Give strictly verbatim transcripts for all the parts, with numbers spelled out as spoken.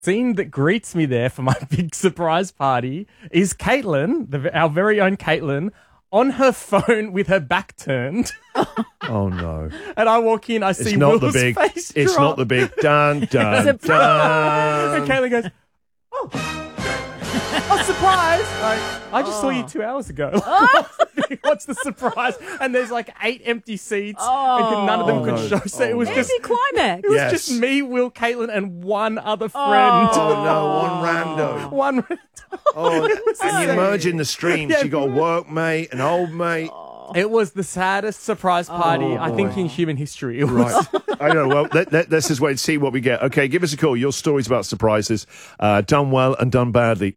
scene that greets me there for my big surprise party is Caitlin, the, our very own Caitlin, on her phone with her back turned. Oh, no. And I walk in, I It's see not Will's the big, face It's drop. not the big dun, dun, And dun. Caitlin goes, oh, oh, surprise. Like, I just saw you two hours ago. What's the surprise? And there's like eight empty seats and none of them Oh, could no. show. So it was There's just... your climax. It was Yes. just me, Will, Caitlin, and one other friend. Oh, no, one rando. One. Oh, and you merge in the streams. Yeah. You got a workmate, an old mate. It was the saddest surprise party, Oh, I think, boy. in human history. It was. Right. I know. Well, let, let, let's just wait and see what we get. Okay, give us a call. Your stories about surprises, uh, done well and done badly.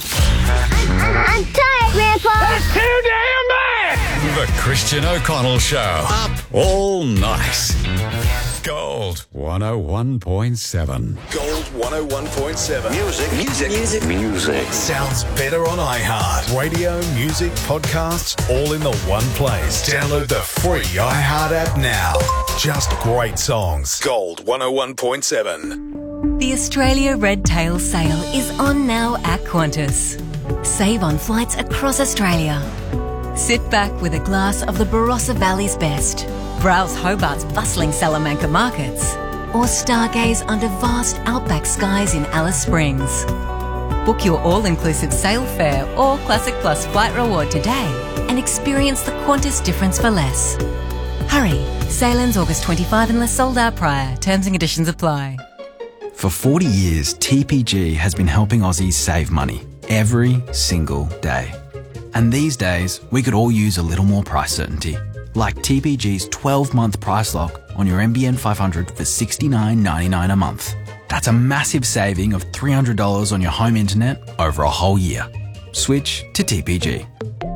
I'm tired, Grandpa. Too damn bad! The Christian O'Connell Show. Up all night. Gold one oh one point seven. Gold one oh one point seven. Music, music, music, music. Sounds better on iHeart. Radio, music, podcasts, all in the one place. Download the free iHeart app now. Just great songs. Gold one oh one point seven. The Australia Red Tail Sale is on now at Qantas. Save on flights across Australia. Sit back with a glass of the Barossa Valley's best. Browse Hobart's bustling Salamanca markets. Or stargaze under vast outback skies in Alice Springs. Book your all-inclusive sail fare or Classic Plus flight reward today and experience the Qantas difference for less. Hurry! Sale ends August twenty-fifth unless sold out prior. Terms and conditions apply. For forty years, T P G has been helping Aussies save money every single day. And these days, we could all use a little more price certainty. Like T P G's twelve-month price lock on your N B N five hundred for sixty-nine ninety-nine a month. That's a massive saving of three hundred dollars on your home internet over a whole year. Switch to T P G.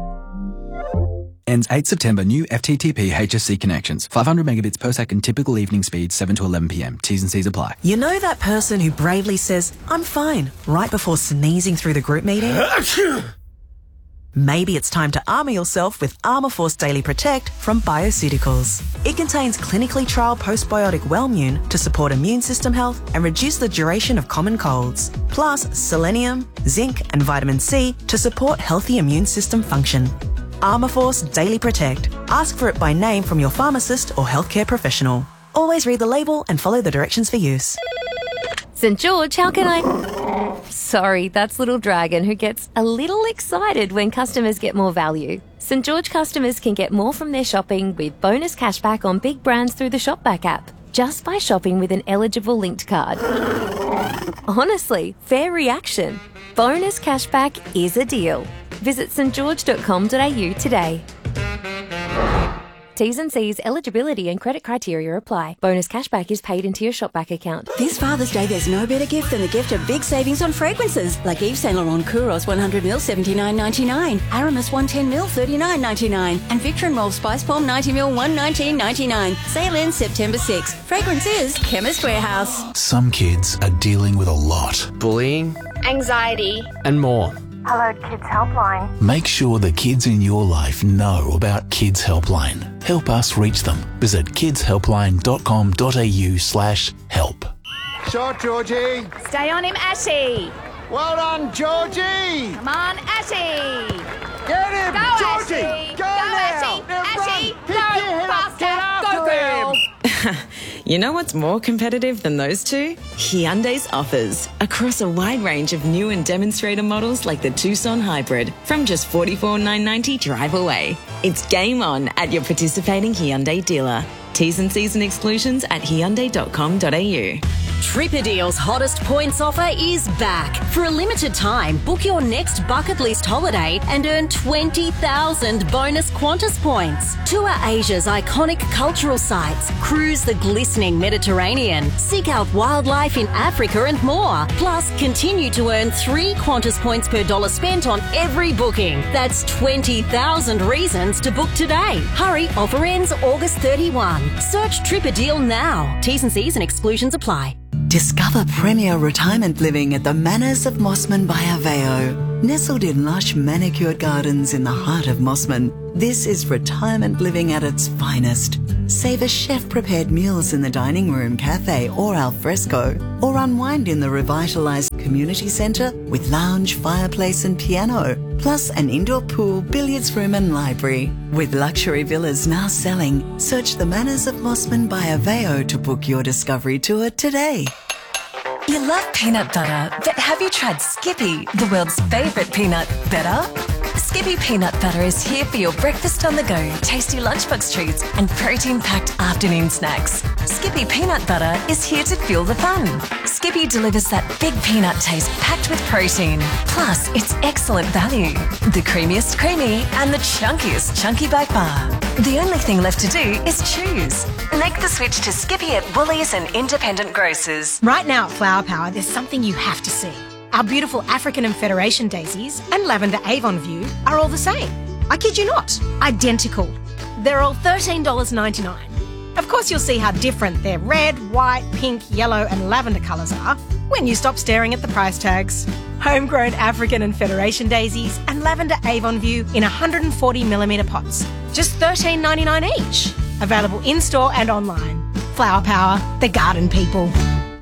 Ends eighth September. New F T T P H S C connections. five hundred megabits per second. Typical evening speed seven to eleven p m. T's and C's apply. You know that person who bravely says, I'm fine, right before sneezing through the group meeting? Maybe it's time to armour yourself with Armourforce Daily Protect from Bioceuticals. It contains clinically trialled postbiotic Wellmune to support immune system health and reduce the duration of common colds. Plus selenium, zinc and vitamin C to support healthy immune system function. Armourforce Daily Protect. Ask for it by name from your pharmacist or healthcare professional. Always read the label and follow the directions for use. Saint George, how can I... Sorry, that's Little Dragon, who gets a little excited when customers get more value. Saint George customers can get more from their shopping with bonus cashback on big brands through the Shopback app, just by shopping with an eligible linked card. Honestly, fair reaction. Bonus cashback is a deal. Visit st george dot com dot a u today. T's and C's, eligibility and credit criteria apply. Bonus cashback is paid into your Shopback account. This Father's Day, there's no better gift than the gift of big savings on fragrances. Like Yves Saint Laurent Kouros one hundred milliliters seventy-nine ninety-nine, Aramis one hundred ten milliliters thirty-nine ninety-nine, and Victor and Rolf Spice Bomb ninety milliliters one nineteen ninety-nine. Sale ends September sixth. Fragrance is Chemist Warehouse. Some kids are dealing with a lot. Bullying, anxiety, and more. Hello Kids Helpline. Make sure the kids in your life know about Kids Helpline. Help us reach them. Visit kids helpline dot com dot a u slash help. Shot, Georgie. Stay on him, Ashy. Well done, Georgie. Come on, Ashy. Get him, Go, Georgie. Ashy. Go, Go, now. Ashy. Now Ashy. run. Go, Pick your head up. faster. Get after Go, girl. him. You know what's more competitive than those two? Hyundai's offers. Across a wide range of new and demonstrator models like the Tucson Hybrid from just forty-four thousand nine hundred ninety drive away. It's game on at your participating Hyundai dealer. T's and C's and exclusions at hyundai dot com dot a u. Tripperdeal's hottest points offer is back. For a limited time, book your next bucket list holiday and earn twenty thousand bonus Qantas points. Tour Asia's iconic cultural sites, cruise the glistening Mediterranean, seek out wildlife in Africa and more. Plus, continue to earn three Qantas points per dollar spent on every booking. That's twenty thousand reasons to book today. Hurry, offer ends August thirty-first. Search Tripperdeal now. T's and C's and exclusions apply. Discover premier retirement living at the Manors of Mossman by Aveo. Nestled in lush manicured gardens in the heart of Mossman, this is retirement living at its finest. Savor chef-prepared meals in the dining room, cafe or al fresco, or unwind in the revitalised community centre with lounge, fireplace and piano, plus an indoor pool, billiards room and library. With luxury villas now selling, search the Manners of Mossman by Aveo to book your discovery tour today. You love peanut butter, but have you tried Skippy, the world's favourite peanut butter? Skippy peanut butter is here for your breakfast on the go, tasty lunchbox treats and protein-packed afternoon snacks. Skippy peanut butter is here to fuel the fun. Skippy delivers that big peanut taste packed with protein. Plus, it's excellent value. The creamiest creamy and the chunkiest chunky by far. The only thing left to do is choose. Make the switch to Skippy at Woolies and independent grocers. Right now at Flower Power, there's something you have to see. Our beautiful African and Federation daisies and lavender Avon View are all the same. I kid you not, identical. They're all thirteen dollars ninety-nine. Of course you'll see how different their red, white, pink, yellow and lavender colours are when you stop staring at the price tags. Homegrown African and Federation daisies and lavender Avon View in one hundred forty millimetre pots. Just thirteen ninety-nine each. Available in-store and online. Flower Power, the garden people.